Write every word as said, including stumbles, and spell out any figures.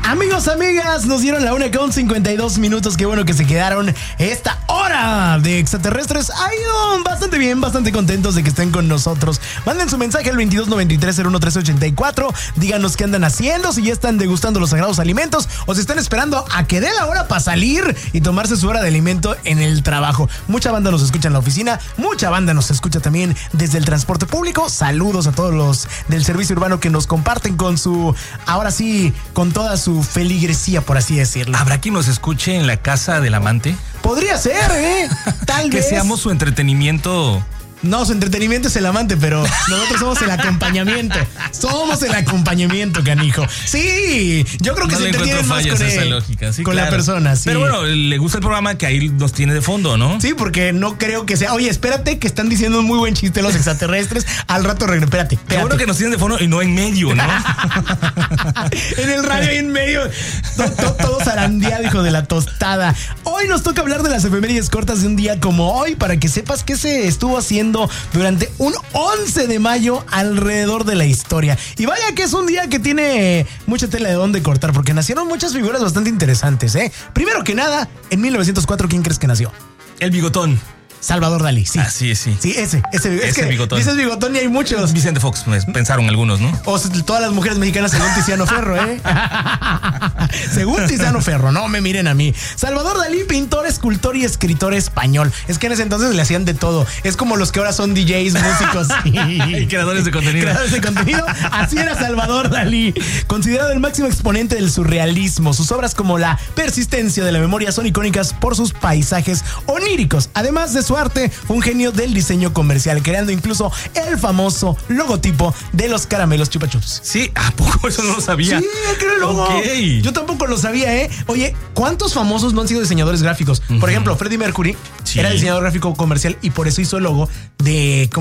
Amigos, amigas, nos dieron la una con cincuenta y dos minutos. Qué bueno que se quedaron esta hora de extraterrestres. Ha ido bastante bien, bastante contentos de que estén con nosotros. Manden su mensaje al veintidós noventa y tres cero uno trece ochenta y cuatro. Díganos qué andan haciendo, si ya están degustando los sagrados alimentos o si están esperando a que dé la hora para salir y tomarse su hora de alimento en el trabajo. Mucha banda nos escucha en la oficina, mucha banda nos escucha también desde el transporte público. Saludos a todos los del servicio urbano que nos comparten con su, ahora sí, con toda su feligresía, por así decirlo. ¿Habrá quien nos escuche en la casa del amante? Podría ser, ¿eh? Tal que vez. Que seamos su entretenimiento. No, su entretenimiento es el amante, pero nosotros somos el acompañamiento. Somos el acompañamiento, canijo. Sí, yo creo que no se le entretienen más con, esa el, lógica. Sí, con claro. la persona. Sí. Pero bueno, le gusta el programa que ahí nos tiene de fondo, ¿no? Sí, porque no creo que sea. Oye, espérate, que están diciendo un muy buen chiste los extraterrestres. Al rato regreso. Espérate, espérate. Qué bueno que nos tienen de fondo y no en medio, ¿no? En el radio y en medio. Todo, todo, todo zarandeado, hijo de la tostada. Hoy nos toca hablar de las efemérides cortas de un día como hoy, para que sepas qué se estuvo haciendo durante un once de mayo alrededor de la historia. Y vaya que es un día que tiene mucha tela de dónde cortar, porque nacieron muchas figuras bastante interesantes, ¿eh? Primero que nada, en mil novecientos cuatro, ¿quién crees que nació? El bigotón. Salvador Dalí, sí. Ah, sí, sí. Sí, ese, ese, ese es que bigotón. Dices bigotón y hay muchos. Vicente Fox, pues, pensaron algunos, ¿no? O todas las mujeres mexicanas según Tiziano Ferro, ¿eh? Según Tiziano Ferro, no me miren a mí. Salvador Dalí, pintor, escultor y escritor español. Es que en ese entonces le hacían de todo. Es como los que ahora son D Js, músicos y, y creadores de contenido. Creadores de contenido. Así era Salvador Dalí. Considerado el máximo exponente del surrealismo. Sus obras como La persistencia de la memoria son icónicas por sus paisajes oníricos. Además de su arte, fue un genio del diseño comercial, creando incluso el famoso logotipo de los caramelos Chupa Chups. Sí, ¿a poco eso no lo sabía? Sí, creo el logo. Okay. Yo tampoco lo sabía, ¿eh? Oye, ¿cuántos famosos no han sido diseñadores gráficos? Uh-huh. Por ejemplo, Freddie Mercury sí. era diseñador gráfico comercial y por eso hizo el logo de